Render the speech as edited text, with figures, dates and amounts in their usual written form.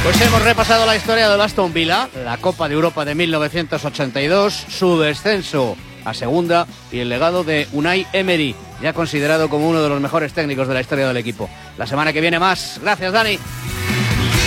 Pues hemos repasado la historia del Aston Villa, la Copa de Europa de 1982, su descenso a segunda y el legado de Unai Emery, ya considerado como uno de los mejores técnicos de la historia del equipo. La semana que viene más. Gracias, Dani.